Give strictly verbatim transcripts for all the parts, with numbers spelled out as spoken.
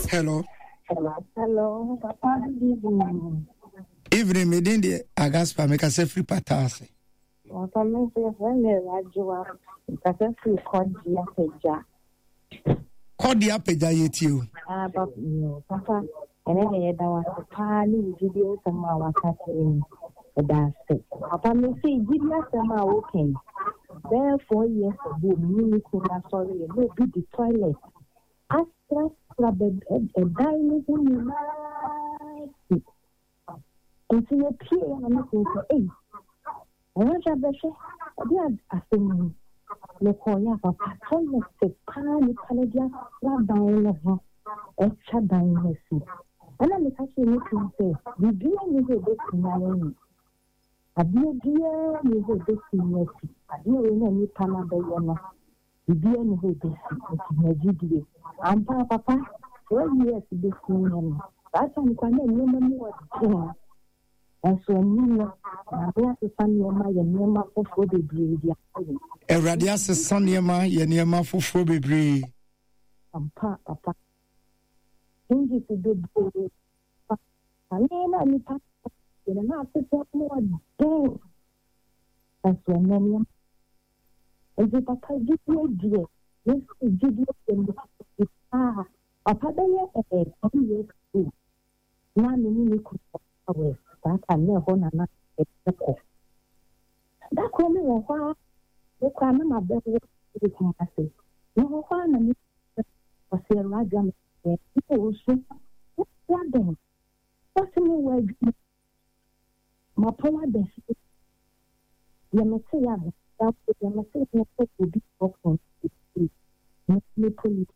Hello. Hello, Papa. Evening. Evening, me din de Agaspa make us free patase. Papa, me say friend me Rajua. Because free Kodia Peja. Kodia Peja yetio. Ah, but no, Papa. And then I was a party video somehow was catching. That's it. Papa, me say video somehow okay. There four years ago, me sorry, no be the toilet. Astra a dining in life. And see a peer and I'm looking for eight. I want to have a share. I did a thing. Look, I have a patron of the pan, Canada, not dying of her, extra dying her seat. And I'm actually looking to say, the dear you go back to my own. A dear dear you go back to my seat. A dear in any Panama. The dear you go back to my I'm Papa. Well, yes, this woman. That's why I'm going to know what and so, Nina, I'm glad to find your my Nema for the breed. A radias Sanyama, Yanema for Fobi. I'm Papa. Thank you to do. I mean, I'm Papa. You're not to talk more day. That's when Nina. And the Papa did you, dear. Yes, did you? Ah. Papa, they are a years ago. Now, you could away. That I never not a cough. That call me a while. The crime of my belly is massive. No one was a ragam. People should not them. What's the word? My poor best. You may say, I'm a mistake will be broken. Not me police.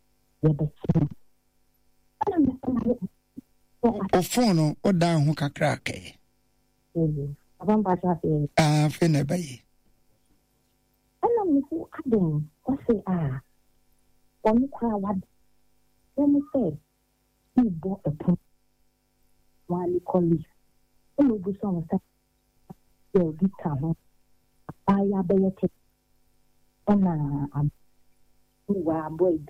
O phone o down ho kakra ke. Ah, fene bayi. Ana mi so adon, o say ah. Oni kwa wad. Let say, he bought a pump. Wali colleague. Olu bu so say, yo guitar ho. Aya beyete. Ona am. Wa boy.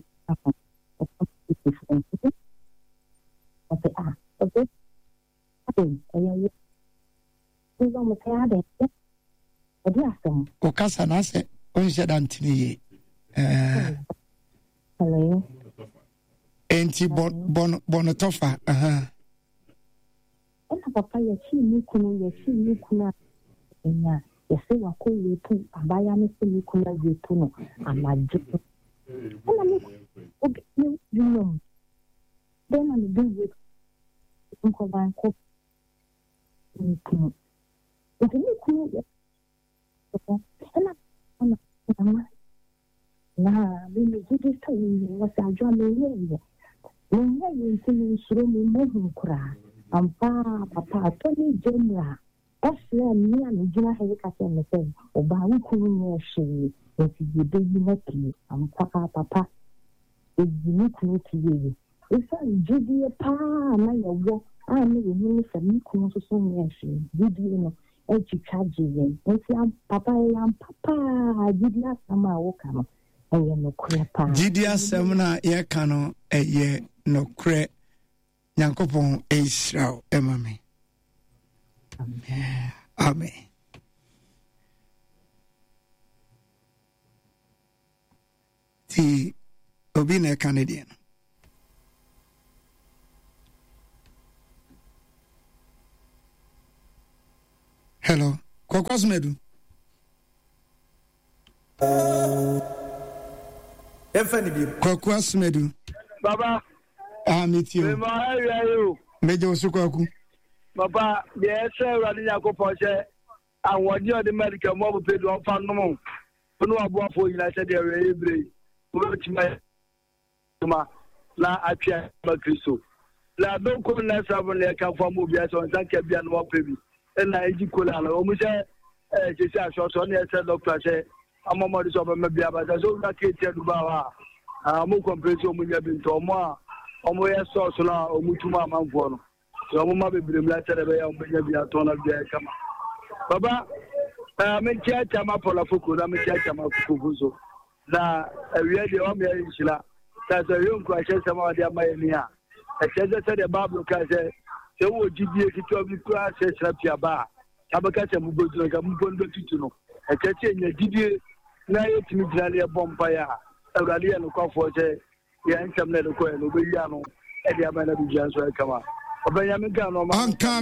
Okay, ah, okay. Okay, and you don't say that. I do some. Okasa na se onse dantini eh Hello. Enti bon bon bonotofa aha. Ena papa ya chi ni kunu ya chi ni kuna enya ya se wa ko wetu abaya ni se ni kuna wetu no amajo. Ena ni obi you know. Then I'm doing with Uncle Banco. It's a new cool. And I'm nah, we may do this to you. What's our job in here? When you see me, show me moving cry. I'm Papa, Tony General. Actually, me and Juna Herica and the same. Or by who couldn't she? If you baby lucky, I'm Papa, Papa. It's unique to you. It's a Judy pa, my war. I know you for me, Kuno so much. Did you know? Edgy charging. And see, Papa, I'm Papa. Did you have my welcome? I am no crap. Gidia Semana, ye cano, a ye no cre. Yankopon Israel, Emma. Amen. Amen. The Obina Canadian. Hello, Kokos Medu. Kokos Medu. Baba. Ah, meet you. Major Sukaku. Baba, yes, sir, Radia Copoche. And what you're the medical mobile paid one fan no more. No, I bought for United Arabia. Which my la appear Macriso. La don't call us having a camp for movies on Zankabian or baby. And I equal almost a short on the said doctor say, I'm a modest of a maybe about a so that kid to Bawa. I'm more comprehensive when you have been to Oma, Omoya Sosola, or Mutuma Manfono. So I'm a baby letter away on maybe a ton of their come. Baba, I'm a church, I'm a Polafuku, I'm a church, I'm a Fukuzo. Na, a really Omia Isla, That's a young question. Some of them are near. I said that the Bible can say, "So would G B A to be class says up your bar." Tabaka Mugo like a Mugondo Tituno. A church in the G B A, now it's Midralia Bompire, a Radian Cofford, the Ansam Ledo Coel, Ubiano, and the Amana Bijan, so I come up.